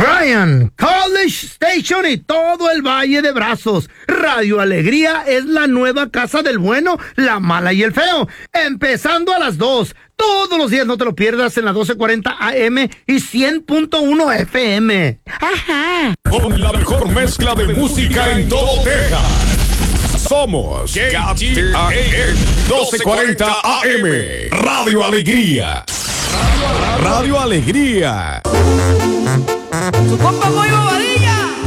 Bryan, College Station y todo el Valle de Brazos. Radio Alegría es la nueva casa del bueno, la mala y el feo. Empezando a las 2. Todos los días, no te lo pierdas, en la 1240 AM y 100.1 FM. Ajá. Con la mejor mezcla de música en todo Texas. Somos KTAN 1240 AM. Radio Alegría. Radio Alegría. Su compa Moy Bobadilla.